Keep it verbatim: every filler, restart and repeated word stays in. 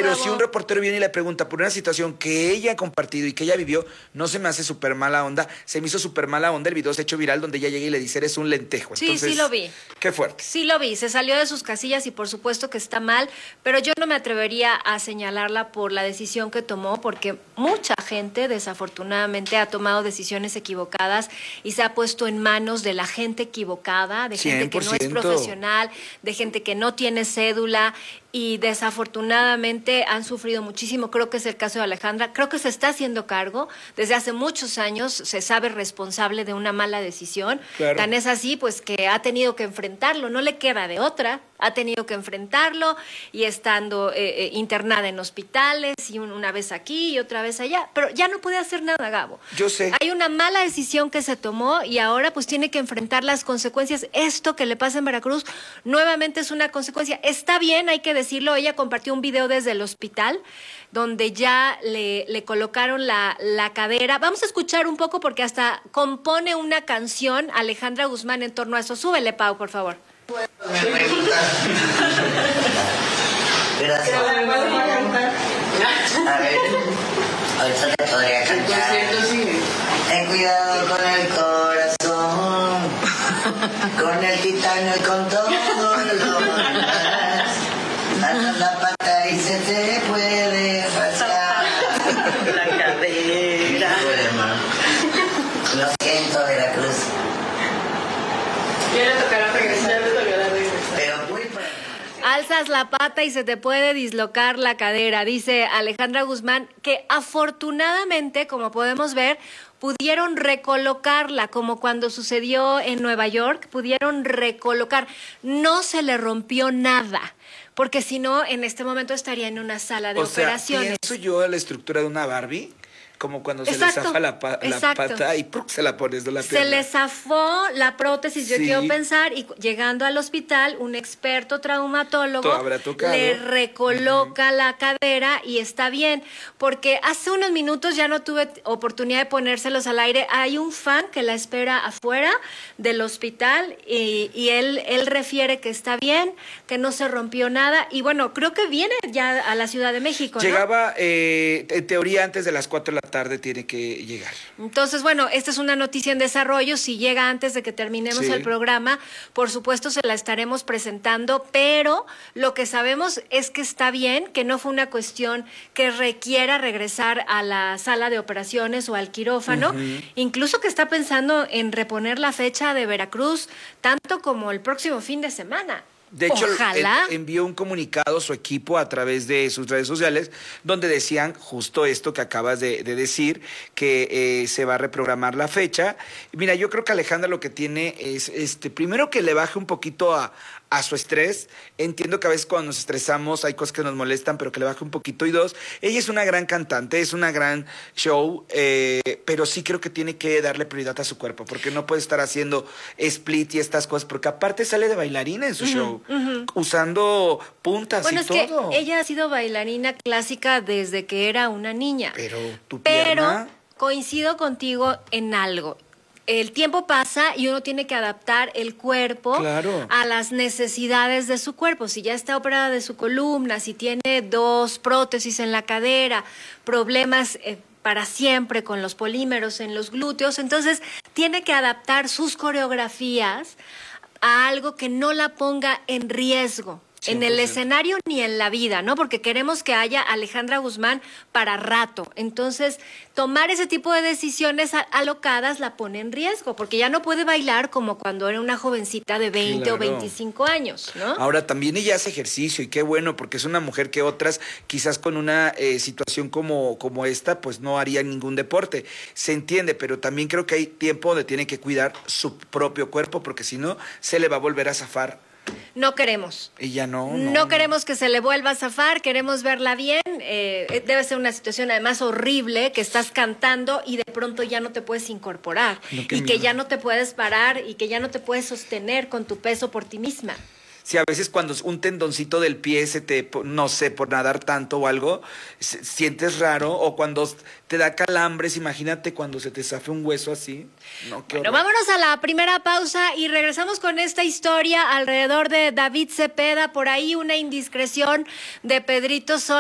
Pero Gabo. si un reportero viene y le pregunta por una situación que ella ha compartido y que ella vivió, no se me hace súper mala onda. Se me hizo súper mala onda el video se ha hecho viral donde ella llega y le dice, eres un lentejo. Sí, Entonces, sí lo vi. Qué fuerte. Sí lo vi, se salió de sus casillas y por supuesto que está mal, pero yo no me atrevería a señalarla por la decisión que tomó, porque mucha gente desafortunadamente ha tomado decisiones equivocadas y se ha puesto en manos de la gente equivocada, de gente que no es cien por ciento. profesional, de gente que no tiene cédula y desafortunadamente han sufrido muchísimo. Creo que es el caso de Alejandra. Creo que se está haciendo cargo. Desde hace muchos años se sabe responsable de una mala decisión. Claro. Tan es así, pues, que ha tenido que enfrentarlo. No le queda de otra. Ha tenido que enfrentarlo y estando eh, eh, internada en hospitales y un, una vez aquí y otra vez allá. Pero ya no puede hacer nada, Gabo. Yo sé. Hay una mala decisión que se tomó y ahora pues tiene que enfrentar las consecuencias. Esto que le pasa en Veracruz nuevamente es una consecuencia. Está bien, hay que decirlo. Ella compartió un video desde el hospital donde ya le, le colocaron la, la cadera. Vamos a escuchar un poco porque hasta compone una canción Alejandra Guzmán en torno a eso. Súbele, Pau, por favor. Gracias. A ver, ahorita te podría cantar. Ten cuidado con el corazón, con el titanio y con todo lo demás. Alza la pata y se te puede pasar la cadera. Lo siento, Veracruz. Ya le tocará regresar. Ya le tocará regresar. Pero muy pronto. Alzas la pata y se te puede dislocar la cadera, dice Alejandra Guzmán, que afortunadamente, como podemos ver, pudieron recolocarla, como cuando sucedió en Nueva York, pudieron recolocar. No se le rompió nada, porque si no, en este momento estaría en una sala de O sea, operaciones. pienso yo en la estructura de una Barbie, como cuando se Exacto, le zafa la, pa- la exacto. pata y ¡pruc! Se la pones de la Se pierna. le zafó la prótesis, yo Sí. quiero pensar, y cu- llegando al hospital, un experto traumatólogo Todo habrá tocado. le recoloca la cadera y está bien, porque hace unos minutos ya no tuve t- oportunidad de ponérselos al aire. Hay un fan que la espera afuera del hospital y, y él, él refiere que está bien, que no se rompió nada y bueno, creo que viene ya a la Ciudad de México, ¿no? Llegaba, eh, en teoría, antes de las cuatro de la tarde tiene que llegar. Entonces, bueno, esta es una noticia en desarrollo. Si llega antes de que terminemos Sí. el programa, por supuesto se la estaremos presentando, pero lo que sabemos es que está bien, que no fue una cuestión que requiera regresar a la sala de operaciones o al quirófano, incluso que está pensando en reponer la fecha de Veracruz, tanto como el próximo fin de semana. De hecho, Ojalá. en- envió un comunicado a su equipo a través de sus redes sociales donde decían justo esto que acabas de, de decir, que eh, se va a reprogramar la fecha. Y mira, yo creo que Alejandra lo que tiene es, este, primero que le baje un poquito a, a su estrés. Entiendo que a veces cuando nos estresamos hay cosas que nos molestan, pero que le baje un poquito. Y dos, ella es una gran cantante, es una gran show, eh, pero sí creo que tiene que darle prioridad a su cuerpo, porque no puede estar haciendo split y estas cosas, porque aparte sale de bailarina en su show, usando puntas Bueno, y es que todo. ella ha sido bailarina clásica desde que era una niña. Pero tu Pero pierna... coincido contigo en algo. El tiempo pasa y uno tiene que adaptar el cuerpo Claro. a las necesidades de su cuerpo. Si ya está operada de su columna, si tiene dos prótesis en la cadera, problemas eh, para siempre con los polímeros en los glúteos, entonces tiene que adaptar sus coreografías a algo que no la ponga en riesgo. En el cien por ciento. escenario ni en la vida, ¿no? Porque queremos que haya Alejandra Guzmán para rato. Entonces, tomar ese tipo de decisiones a- alocadas la pone en riesgo, porque ya no puede bailar como cuando era una jovencita de veinte o Claro. veinticinco años, ¿no? Ahora también ella hace ejercicio y qué bueno, porque es una mujer que otras, quizás con una eh, situación como, como esta, pues no haría ningún deporte. Se entiende, pero también creo que hay tiempo donde tiene que cuidar su propio cuerpo, porque si no, se le va a volver a zafar. No queremos. Y ya no, No, no. queremos que se le vuelva a zafar, queremos verla bien. Eh, debe ser una situación además horrible que estás cantando y de pronto ya no te puedes incorporar No, qué y que miedo. ya no te puedes parar y que ya no te puedes sostener con tu peso por ti misma. Si a veces cuando un tendoncito del pie se te, po- no sé, por nadar tanto o algo, se- sientes raro, o cuando te da calambres, imagínate cuando se te zafe un hueso así. No, qué Bueno, horror. vámonos a la primera pausa y regresamos con esta historia alrededor de David Cepeda, por ahí una indiscreción de Pedrito Sol.